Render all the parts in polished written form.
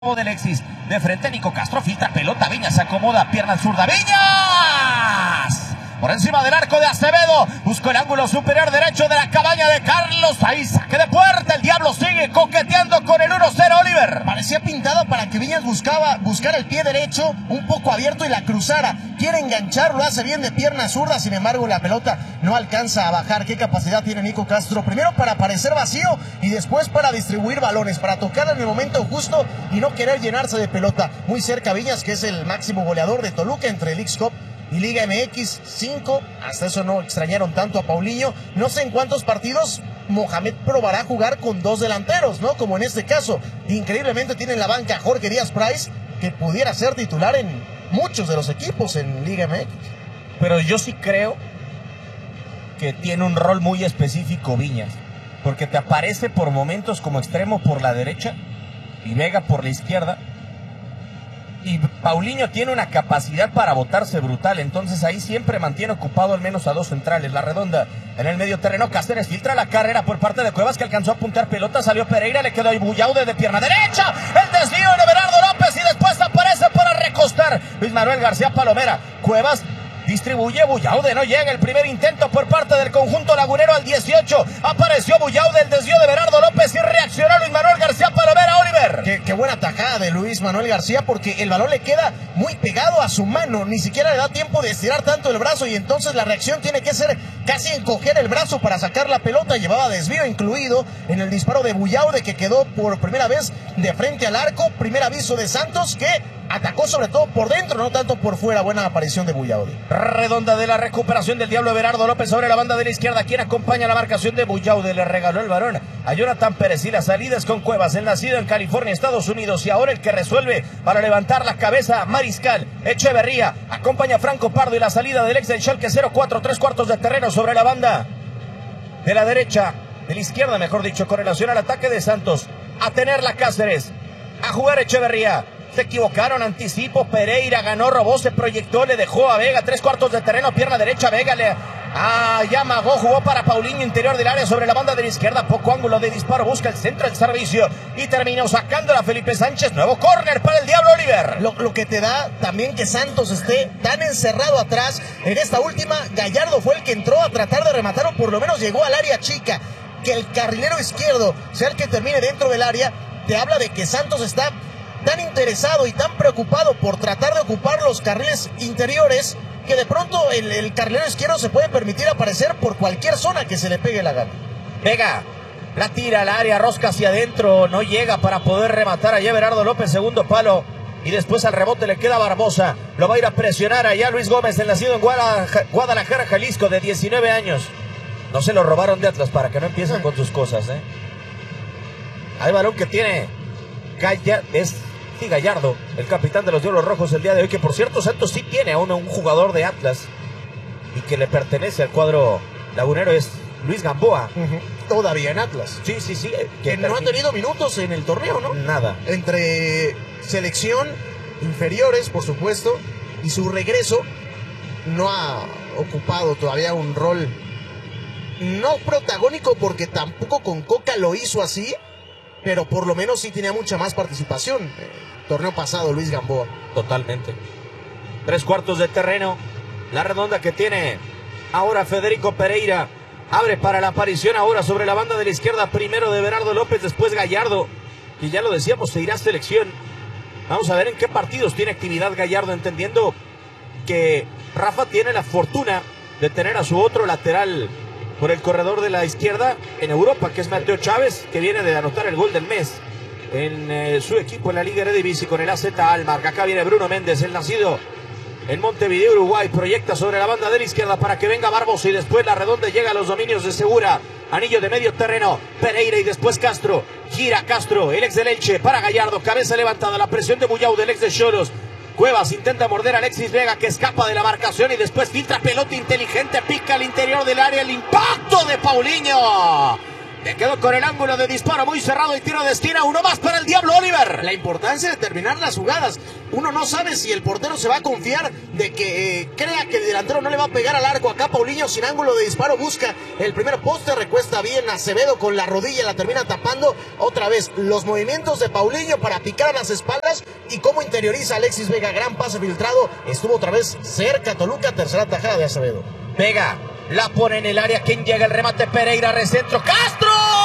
de Alexis, de frente Nico Castro, filtra pelota, Viñas se acomoda, pierna zurda, Viñas por encima del arco de Acevedo, buscó el ángulo superior derecho de la cabaña de Carlos, ahí saque de puerta, el Diablo sigue coqueteando con el 1-0, Oliver. Parecía pintado para que Viñas buscara el pie derecho un poco abierto y la cruzara, quiere enganchar, lo hace bien de pierna zurda, sin embargo la pelota no alcanza a bajar. ¿Qué capacidad tiene Nico Castro? Primero para parecer vacío y después para distribuir balones, para tocarla en el momento justo y no querer llenarse de pelota. Muy cerca Viñas, que es el máximo goleador de Toluca entre Leagues Cup y Liga MX, 5, hasta eso no extrañaron tanto a Paulinho. No sé en cuántos partidos Mohamed probará jugar con dos delanteros, ¿no? Como en este caso. Increíblemente tiene en la banca a Jorge Díaz Price, que pudiera ser titular en muchos de los equipos en Liga MX. Pero yo sí creo que tiene un rol muy específico Viñas, porque te aparece por momentos como extremo por la derecha y Vega por la izquierda. Y Paulinho tiene una capacidad para botarse brutal, entonces ahí siempre mantiene ocupado al menos a dos centrales. La redonda en el medio terreno, Cáceres filtra la carrera por parte de Cuevas, que alcanzó a apuntar pelota, salió Pereira, le quedó ahí Bullaude de pierna derecha, el desvío de Berardo López y después aparece para recostar Luis Manuel García Palomera. Cuevas distribuye, Bullaude no llega, el primer intento por parte del conjunto lagunero al 18, apareció Bullaude, el desvío de Berardo López y reaccionó Luis Manuel García Palomera. Oliver, qué buena tajada de Luis Manuel García, porque el balón le queda muy pegado a su mano, ni siquiera le da tiempo de estirar tanto el brazo y entonces la reacción tiene que ser casi encoger el brazo para sacar la pelota. Llevaba desvío incluido en el disparo de Bullaude, que quedó por primera vez de frente al arco. Primer aviso de Santos, que atacó sobre todo por dentro, no tanto por fuera. Buena aparición de Bullaude. Redonda de la recuperación del Diablo Berardo López sobre la banda de la izquierda, quien acompaña la marcación de Bullaude. Le regaló el varón a Jonathan Pérez y las salidas con Cuevas, el nacido en California, Estados Unidos, y ahora el que resuelve para levantar la cabeza, Mariscal Echeverría. Acompaña a Franco Pardo y la salida del ex del Schalke 0-4, 3/4 de terreno sobre la banda de la derecha, de la izquierda mejor dicho, con relación al ataque de Santos. A tenerla Cáceres, a jugar Echeverría. Se equivocaron, anticipo, Pereira ganó, robó, se proyectó, le dejó a Vega, 3/4 de terreno, pierna derecha, Vega le ya amagó, jugó para Paulinho, interior del área sobre la banda de la izquierda, poco ángulo de disparo, busca el centro del servicio y terminó sacándola a Felipe Sánchez. Nuevo córner para el Diablo, Oliver. Lo que te da también que Santos esté tan encerrado atrás. En esta última, Gallardo fue el que entró a tratar de rematar, o por lo menos llegó al área chica. Que el carrilero izquierdo sea el que termine dentro del área, te habla de que Santos está tan interesado y tan preocupado por tratar de ocupar los carriles interiores, que de pronto el carrilero izquierdo se puede permitir aparecer por cualquier zona que se le pegue la gana. Vega la tira al área, rosca hacia adentro, no llega para poder rematar allá Berardo López, segundo palo, y después al rebote le queda Barbosa, lo va a ir a presionar allá Luis Gómez, el nacido en Guadalajara, Jalisco, de 19 años. No se lo robaron de Atlas para que no empiecen con sus cosas, Hay balón que tiene Gallardo, el capitán de los Diablos Rojos el día de hoy, que por cierto Santos sí tiene a un jugador de Atlas y que le pertenece al cuadro lagunero, es Luis Gamboa. Todavía en Atlas. Sí. Que no ha tenido minutos en el torneo, ¿no? Nada. Entre selección, inferiores, por supuesto, y su regreso, no ha ocupado todavía un rol no protagónico, porque tampoco con Coca lo hizo así, pero por lo menos sí tenía mucha más participación. Torneo pasado, Luis Gamboa. Totalmente. 3/4 de terreno. La redonda que tiene ahora Federico Pereira. Abre para la aparición ahora sobre la banda de la izquierda. Primero de Berardo López, después Gallardo. Y ya lo decíamos, se irá a selección. Vamos a ver en qué partidos tiene actividad Gallardo, entendiendo que Rafa tiene la fortuna de tener a su otro lateral por el corredor de la izquierda en Europa, que es Mateo Chávez, que viene de anotar el gol del mes en su equipo en la Liga Eredivisie con el AZ Alkmaar. Acá viene Bruno Méndez, el nacido en Montevideo, Uruguay, proyecta sobre la banda de la izquierda para que venga Barbosa y después la redonda llega a los dominios de Segura. Anillo de medio terreno, Pereira y después Castro. Gira Castro, el ex del Elche, para Gallardo, cabeza levantada, la presión de Bullaude, el ex de Xolos. Cuevas intenta morder a Alexis Vega, que escapa de la marcación y después filtra pelota inteligente, pica al interior del área, el impacto de Paulinho. Me quedo con el ángulo de disparo muy cerrado y tiro de esquina. Uno más para el Diablo Oliver. La importancia de terminar las jugadas. Uno no sabe si el portero se va a confiar de que crea que el delantero no le va a pegar al arco. Acá Paulinho sin ángulo de disparo busca el primer poste, recuesta bien Acevedo con la rodilla, la termina tapando. Otra vez los movimientos de Paulinho para picar a las espaldas y cómo interioriza Alexis Vega. Gran pase filtrado. Estuvo otra vez cerca Toluca, tercera tajada de Acevedo. Vega la pone en el área. ¿Quién llega? El remate Pereira, recentro. ¡Castro!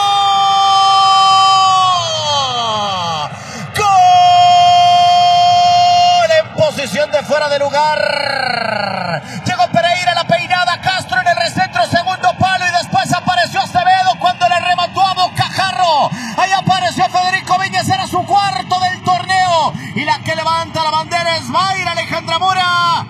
¡Gol! En posición de fuera de lugar. Llegó Pereira, la peinada. Castro en el recentro, segundo palo. Y después apareció Acevedo cuando le remató a bocajarro. Ahí apareció Federico Viñas. Era su cuarto del torneo. Y la que levanta la bandera es Mayra Alejandra Mora.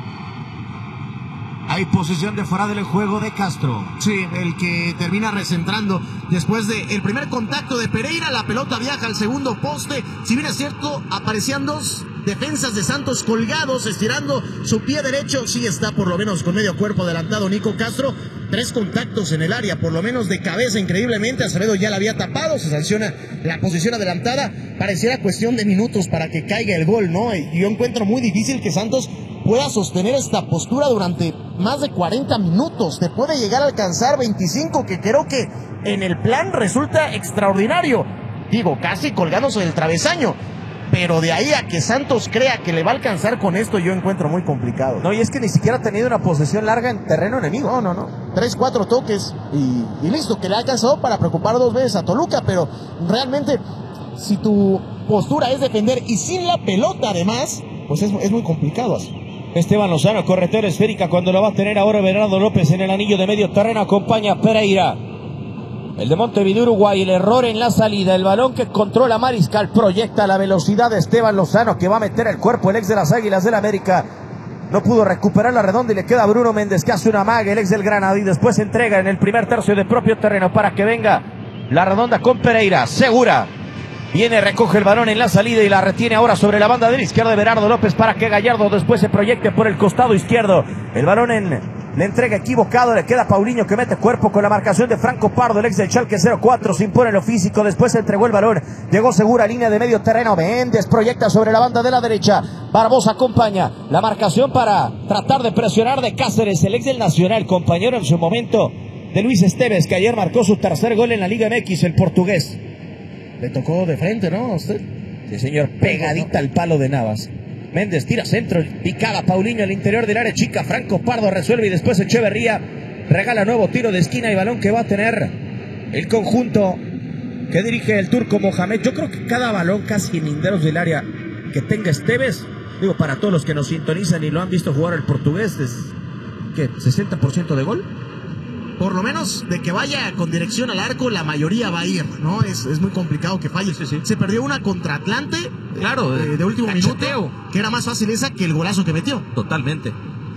Hay posición de fuera del juego de Castro. Sí, el que termina recentrando. Después del primer contacto de Pereira, la pelota viaja al segundo poste. Si bien es cierto, aparecían dos defensas de Santos colgados, estirando su pie derecho. Sí está por lo menos con medio cuerpo adelantado Nico Castro. 3 contactos en el área, por lo menos de cabeza, increíblemente. Acevedo ya la había tapado, se sanciona la posición adelantada. Pareciera cuestión de minutos para que caiga el gol, ¿no? Y yo encuentro muy difícil que Santos pueda sostener esta postura durante más de 40 minutos. Te puede llegar a alcanzar 25, que creo que en el plan resulta extraordinario. Digo, casi colgándose del travesaño. Pero de ahí a que Santos crea que le va a alcanzar con esto, yo encuentro muy complicado. No, y es que ni siquiera ha tenido una posesión larga en terreno enemigo. No. 3, 4 toques y listo, que le ha alcanzado para preocupar 2 veces a Toluca. Pero realmente, si tu postura es defender y sin la pelota además, pues es muy complicado así. Esteban Lozano, corretera esférica cuando lo va a tener ahora Bernardo López en el anillo de medio terreno. Acompaña a Pereira. El de Montevideo, Uruguay, el error en la salida, el balón que controla Mariscal, proyecta la velocidad de Esteban Lozano, que va a meter el cuerpo, el ex de las Águilas del América. No pudo recuperar la redonda y le queda a Bruno Méndez, que hace una maga, el ex del Granada, y después entrega en el primer tercio de propio terreno para que venga la redonda con Pereira. Segura. Viene, recoge el balón en la salida y la retiene ahora sobre la banda de la izquierda de Bernardo López para que Gallardo después se proyecte por el costado izquierdo. El balón en la entrega equivocado, le queda a Paulinho, que mete cuerpo con la marcación de Franco Pardo, el ex del Schalke 04, se impone lo físico, después entregó el balón, llegó segura línea de medio terreno, Méndez proyecta sobre la banda de la derecha, Barbosa acompaña la marcación para tratar de presionar de Cáceres, el ex del Nacional, compañero en su momento de Luis Esteves, que ayer marcó su tercer gol en la Liga MX, el portugués. Le tocó de frente, ¿no? ¿A usted? Sí, señor, pegadita al palo de Navas. Méndez tira centro, picada Paulinho al interior del área chica, Franco Pardo resuelve y después Echeverría regala nuevo tiro de esquina y balón que va a tener el conjunto que dirige el turco Mohamed. Yo creo que cada balón casi en linderos del área que tenga Esteves, digo, para todos los que nos sintonizan y lo han visto jugar el portugués, es ¿qué? ¿60% de gol? Por lo menos de que vaya con dirección al arco, la mayoría va a ir, ¿no? Es muy complicado que falle. Sí. Se perdió una contra Atlante, claro, de último minuto, que era más fácil esa que el golazo que metió. Totalmente.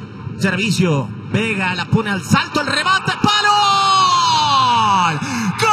Servicio, Vega la pone al salto, el remate, ¡palo! ¡Gol!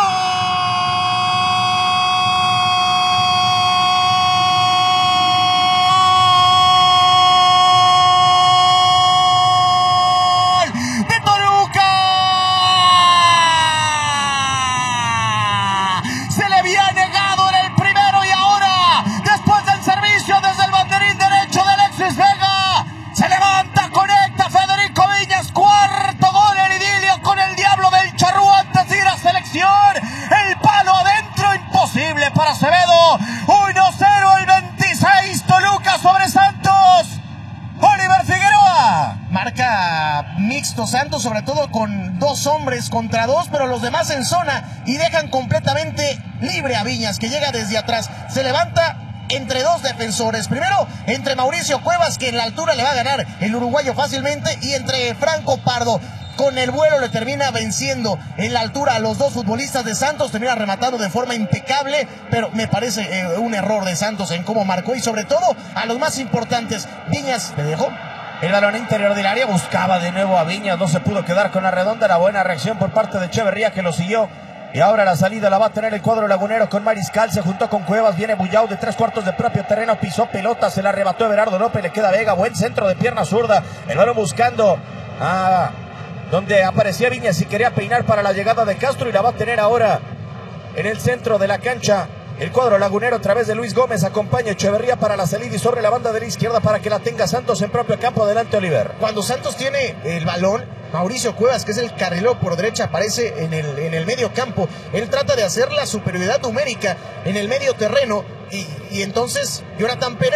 Para Acevedo, 1-0 el 26, Toluca sobre Santos. Oliver Figueroa. Marca mixto Santos, sobre todo con 2 hombres contra 2, pero los demás en zona y dejan completamente libre a Viñas, que llega desde atrás. Se levanta entre 2 defensores. Primero, entre Mauricio Cuevas, que en la altura le va a ganar el uruguayo fácilmente, y entre Franco Pardo. Con el vuelo le termina venciendo en la altura a los 2 futbolistas de Santos, termina rematando de forma impecable, pero me parece un error de Santos en cómo marcó y sobre todo a los más importantes. Viñas le dejó el balón interior del área, buscaba de nuevo a Viñas, no se pudo quedar con la redonda, la buena reacción por parte de Echeverría, que lo siguió. Y ahora la salida la va a tener el cuadro lagunero con Mariscal, se juntó con Cuevas, viene Bullao de 3/4 de propio terreno, pisó pelota, se la arrebató Everardo López, le queda Vega, buen centro de pierna zurda, el balón buscando a donde aparecía Viñas y quería peinar para la llegada de Castro, y la va a tener ahora en el centro de la cancha. El cuadro lagunero a través de Luis Gómez acompaña a Echeverría para la salida y sobre la banda de la izquierda para que la tenga Santos en propio campo. Adelante, Oliver. Cuando Santos tiene el balón, Mauricio Cuevas, que es el carrilero por derecha, aparece en el medio campo. Él trata de hacer la superioridad numérica en el medio terreno y entonces Jonathan Pérez